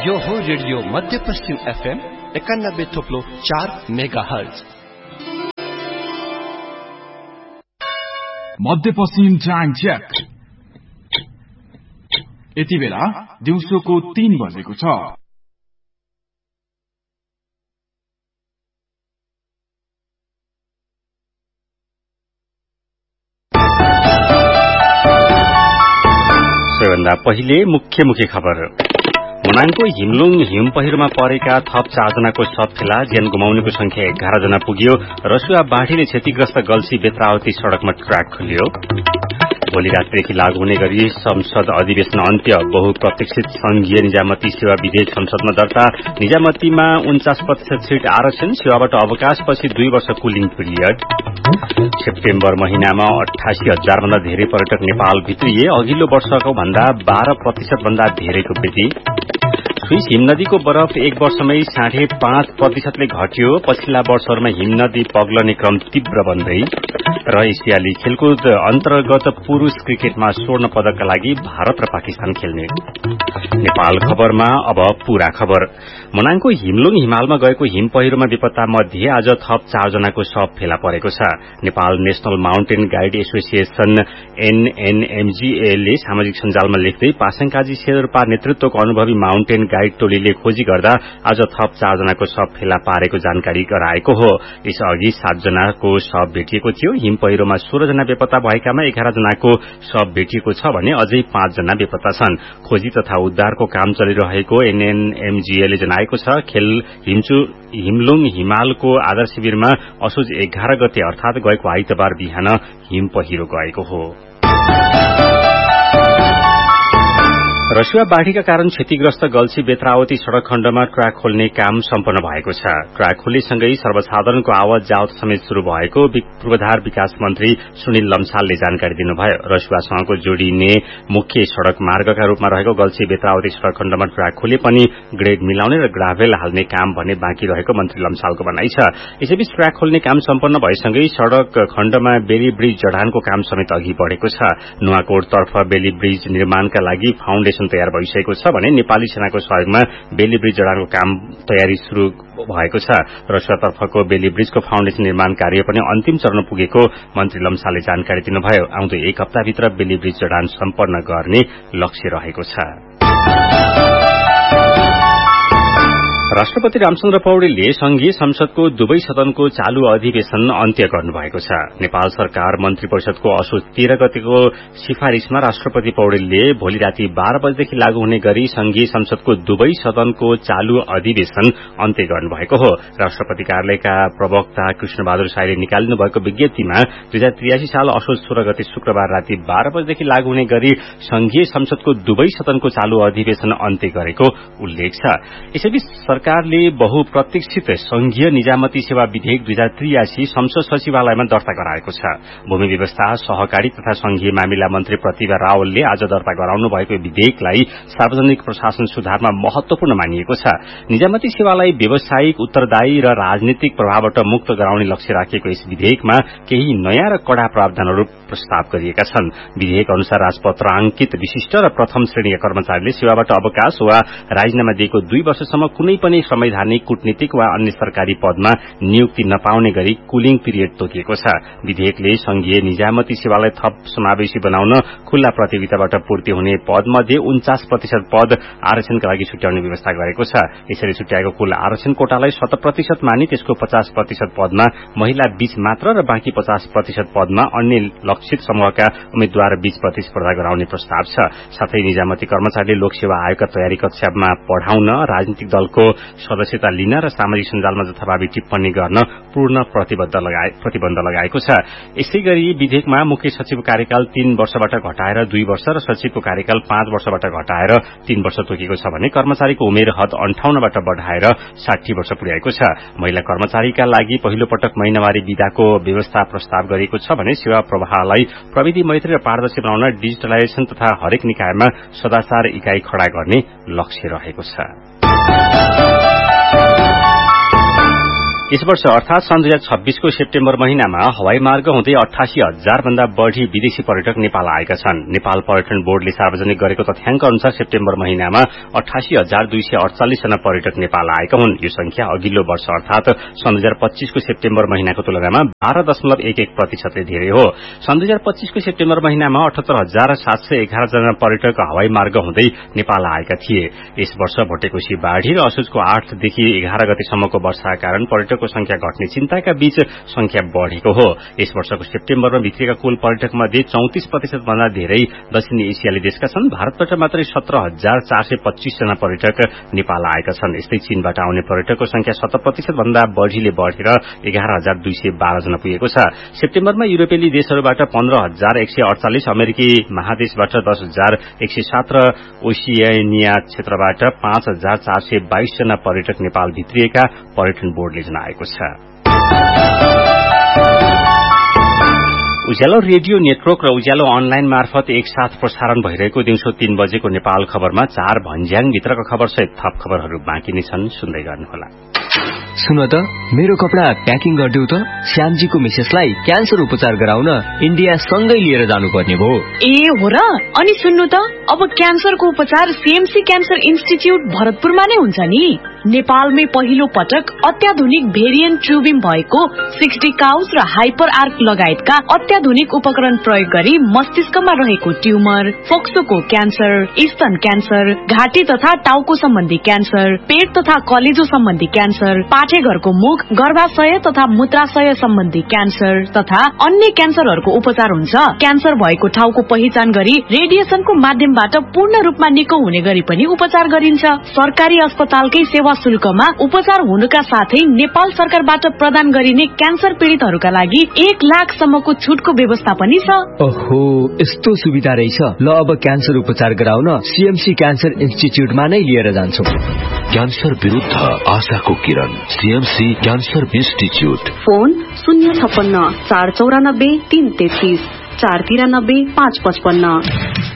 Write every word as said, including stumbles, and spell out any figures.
यो हो रेडियो मध्यपश्चिम एफएम एकानब्बे थोप्लो चार मेगा हर्ज। मध्यपश्चिम टाइम चेक। यति बेला दिउँसोको तीन बजेको छ। सबैभन्दा पहिले मुख्य मुख्य खबर। मनाङको हिमलुङ हिम पहिरोमा परेका थप चारजनाको शव फेला, ज्यान गुमाउनेको संख्या एघार जना पुग्यो। रसुवा बाढीले क्षतिग्रस्त गल्सी बेत्रावती सड़कमा ट्र्याक खोलियो। भोलि रातदेखि लागू हुने गरी संसद अधिवेशन अन्त्य, बहुप्रतीक्षित संघीय निजामती सेवा विधेयक संसदमा दर्ता। निजामतीमा उन्चास प्रतिशत सीट आरक्षण, सेवाबाट अवकाशपछि दुई वर्ष कुलिङ पिरियड। सेप्टेम्बर महिनामा अठासी हजार भन्दा धेरै पर्यटक नेपाल भित्रिए, अघिल्लो वर्षको भन्दा बाह्र प्रतिशत भन्दा धेरैको वृद्धि। स्विस हिमनदीको बरफ एक वर्षमै साढे पाँच प्रतिशतले घट्यो, पछिल्ला वर्षहरूमा हिमनदी पग्लने क्रम तीव्र बन्दै। र एसियाली खेलकुद अन्तर्गत पुरूष क्रिकेटमा स्वर्ण पदकका लागि भारत र पाकिस्तान खेल्ने। नेपाल खबरमा अब पूरा खबर। मनाङको हिमलुङ हिमालमा गएको हिम पहिरोमा बेपत्ता मध्ये आज थप चारजनाको शव फेला परेको छ। Nepal national mountain guide association एनएनएमजीएले सामाजिक सञ्जालमा लेख्दै पासाङकाजी शेर्पा नेतृत्वको अनुभवी माउन्टेन गाइड टोलीले खोजी गर्दा आज थप चारजनाको शव फेला पारेको जानकारी गराएको हो। यसअघि सातजनाको शव भेटिएको थियो। हिम पहिरोमा सोह्र जना बेपत्ता भएकामा एघार जनाको शव भेटिएको छ भने अझै पाँच जना बेपत्ता छन्। खोजी तथा उद्धारको काम चलिरहेको एनएनएमजीएले जनाएको छ। खेल हिमचु हिमलुङ हिमालको आधार शिविरमा असोज एघार गते अर्थात गएको आइतबार बिहान हिम पहिरो गएको हो। रसुवा बाढ़ीका कारण क्षतिग्रस्त गल्सी बेत्रावती सड़क खण्डमा ट्र्याक खोल्ने काम सम्पन्न भएको छ। ट्र्याक खोल्नेसँगै सर्वसाधारणको आवत जावत समेत शुरू भएको पूर्वाधार विकास मन्त्री सुनिल लम्सालले जानकारी दिनुभयो। रसुवासँगको जोडिने मुख्य सड़क मार्गका रूपमा रहेको गल्सी बेत्रावती सड़क खण्डमा ट्र्याक खोले पनि ग्रेड मिलाउने र ग्राभेल हाल्ने काम भने बाँकी रहेको मन्त्री लम्सालको भनाइ छ। यसैबीच ट्र्याक खोल्ने काम सम्पन्न भएसँगै सड़क खण्डमा बेली ब्रिज जडानको काम समेत अघि बढ़ेको छ। नुवाकोटतर्फ बेली ब्रिज निर्माणका लागि फाउन्डेसन तयार भइसकेको छ भने नेपाली सेनाको सहयोगमा बेली ब्रिज जडानको काम तयारी शुरू भएको छ। रसुवातर्फको बेली ब्रिजको फाउन्डेसन निर्माण कार्य पनि अन्तिम चरण पुगेको मन्त्री लम्सालले जानकारी दिनुभयो। आउँदो एक हप्ताभित्र बेली ब्रिज जडान सम्पन्न गर्ने लक्ष्य रहेको छ। राष्ट्रपति रामचन्द्र पौडेलले संघीय संसदको दुवै सदनको चालू अधिवेशन अन्त्य गर्नुभएको छ। नेपाल सरकार मन्त्री परिषदको असोज तेह्र गतेको सिफारिशमा राष्ट्रपति पौडेलले भोलि राति बाह्र बजेदेखि लागू हुने गरी संघीय संसदको दुवै सदनको चालू अधिवेशन अन्त्य गर्नुभएको हो। राष्ट्रपति कार्यालयका प्रवक्ता कृष्णबहादुर साईले निकालिनु भएको विज्ञप्तिमा दुई हजार त्रियासी साल असोज सोह्र गते शुक्रबार राति बाह्र बजेदेखि लागू हुने गरी संघीय संसदको दुवै सदनको चालू अधिवेशन अन्त्य गरेको उल्लेख छ। यसैबीच सरकारले बहुप्रतीक्षित संघीय निजामती सेवा विधेयक दुई हजार त्रियासी संसद सचिवालयमा दर्ता गराएको छ। भूमि व्यवस्था, सहकारी तथा संघीय मामिला मन्त्री प्रतिभा रावलले आज दर्ता गराउनु भएको विधेयकलाई सार्वजनिक प्रशासन सुधारमा महत्वपूर्ण मानिएको छ। निजामती सेवालाई व्यावसायिक, उत्तरदायी र राजनीतिक प्रभावबाट मुक्त गराउने लक्ष्य राखिएको यस विधेयकमा केही नयाँ र कड़ा प्रावधानहरू प्रस्ताव गरिएका छन्। विधेयक अनुसार राजपत्राङ्कित विशिष्ट र प्रथम श्रेणीका कर्मचारीले सेवाबाट अवकाश वा राजीनामा दिएको दुई वर्षसम्म कुनै पनि संवैधानिक, कूटनीतिक वा अन्य सरकारी पदमा नियुक्ति नपाउने गरी कुलिङ पिरियड तोकिएको छ। विधेयकले संघीय निजामती सेवालाई थप समावेशी बनाउन खुल्ला प्रतियोगिताबाट पूर्ति हुने पदमध्ये उन्चास प्रतिशत पद आरक्षणका लागि छुट्याउने व्यवस्था गरेको छ। यसरी छुट्याएको कुल आरक्षण कोटालाई शत प्रतिशत मानि त्यसको पचास प्रतिशत पदमा महिला बीच मात्र र बाँकी पचास प्रतिशत पदमा अन्य लक्षित समूहका उम्मेद्वार बीच प्रतिस्पर्धा गराउने प्रस्ताव छ। साथै निजामती कर्मचारीले लोकसेवा आयोगका तयारी कक्षामा पढ़ाउन, राजनीतिक दलको सदस्यता लिन र सामाजिक सञ्जालमा जथाभावी टिप्पणी गर्न पूर्ण प्रतिबद्ध लगाए प्रतिबन्ध लगाएको छ। यसै गरी विधेयकमा मुख्य सचिवको कार्यकाल तीन वर्षबाट घटाएर दुई वर्ष र सचिवको कार्यकाल पाँच वर्षबाट घटाएर तीन वर्ष तोकिएको छ भने कर्मचारीको उमेर हद अन्ठाउन्नबाट बढ़ाएर साठी वर्ष पुर्याएको छ। महिला कर्मचारीका लागि पहिलो पटक महिनावारी विधाको व्यवस्था प्रस्ताव गरिएको छ भने सेवा प्रवाहलाई प्रविधि मैत्री र पारदर्शी बनाउन डिजिटलाइजेशन तथा हरेक निकायमा सदाचार इकाई खड़ा गर्ने लक्ष्य रहेको छ। यस वर्ष अर्थात सन् दुई हजार छब्बीसको सेप्टेम्बर महिनामा हवाई मार्ग हुँदै अठासी हजार भन्दा बढ़ी विदेशी पर्यटक नेपाल आएका छन्। नेपाल पर्यटन बोर्डले सार्वजनिक गरेको तथ्याङ्क अनुसार सेप्टेम्बर महिनामा अठासी हजार दुई सय अडचालिस जना पर्यटक नेपाल आएका हुन्। यो संख्या अघिल्लो वर्ष अर्थात सन् दुई हजार पच्चीसको सेप्टेम्बर महिनाको तुलनामा बाह्र दशमलव एक एक प्रतिशतले धेरै हो। सन् दुई हजार पच्चीसको सेप्टेम्बर महिनामा अठहत्तर हजार सात सय एघार जना पर्यटक हवाई मार्ग हुँदै नेपाल आएका थिए। यस वर्ष भोटेकोशी बाढ़ी र असोजको आठदेखि एघार गतेसम्मको वर्षाका कारण पर्यटकको संख्या घट्ने चिन्ताका बीच संख्या बढ़ेको हो। यस वर्षको सेप्टेम्बरमा भित्रिएका कुल पर्यटक मध्ये चौतिस प्रतिशत भन्दा धेरै दक्षिणी एसियाली देशका छन्। भारतबाट मात्रै सत्र हजार चार सय पच्चीस जना पर्यटक नेपाल आएका छन्। यस्तै चीनबाट आउने पर्यटकको संख्या सत्र प्रतिशत भन्दा बढ़ीले बढ़ेर एघार हजार दुई सय बाह्र जना पुगेको छ। सेप्टेम्बरमा युरोपेली देशहरूबाट पन्ध्र हजार एक सय अडचालिस, अमेरिकी महादेशबाट दस हजार एक सय सात र ओसियानिया क्षेत्रबाट पाँच हजार चार सय बाइस जना पर्यटक नेपाल भित्रिएका पर्यटन बोर्डले जनाएको छ। उज्यालो रेडियो नेटवर्क र उज्यालो अनलाइन मार्फत एकसाथ प्रसारण भइरहेको दिउँसो तीन बजेको नेपाल खबरमा चार भन्ज्याङ भित्रका खबर सहित थप खबरहरू बाँकी नै छन्, सुन्दै गर्नुहोला। सुन त, मेरो कपडा प्याकिङ गरिदेऊ त। श्यामजीको मिसेसलाई क्यान्सर उपचार गराउन इन्डिया सँगै लिएर जानुपर्ने भयो। ए हो र? अनि सुन्नु त, अब क्यान्सरको उपचार सीएमसी क्यान्सर इन्स्टिच्युट भरतपुरमा नै हुन्छ नि। नेपालमै पहिलो पटक अत्याधुनिक भेरिएन्ट ट्युबिम भएको सिक्सटी काउस र हाइपर आर्क लगायतका अत्याधुनिक उपकरण प्रयोग गरी मस्तिष्कमा रहेको ट्युमर, फोक्सोको क्यान्सर, स्तन क्यान्सर, घाँटी तथा टाउको सम्बन्धी क्यान्सर, पेट तथा कलेजो सम्बन्धी क्यान्सर, पाठेघरको मुख, गर्भाशय तथा मूत्राशय सम्बन्धी क्यान्सर तथा अन्य क्यान्सरहरूको उपचार हुन्छ। क्यान्सर भएको ठाउँको पहिचान गरी रेडिएसनको माध्यमबाट पूर्ण रूपमा निको हुने गरी पनि उपचार गरिन्छ। सरकारी अस्पतालकै सेवा शुल्कमा उपचार हुनुका साथै नेपाल सरकारबाट प्रदान गरिने क्यान्सर पीड़ितहरूका लागि एक लाख सम्मको छुटको व्यवस्था पनि छ। ओहो, यस्तो सुविधा रहेछ। ल, अब क्यान्सर उपचार गराउन सीएमसी क्यान्सर इन्स्टिच्युटमा नै लिएर जान्छौ। क्यान्सर विरुद्ध आशाको किरण, सीएमसी क्यान्सर इन्स्टिच्युट। फोन शून्य छप्पन्न चार चौरानब्बे तीन तेत्तीस, चार तिरानब्बे पाँच पचपन्न।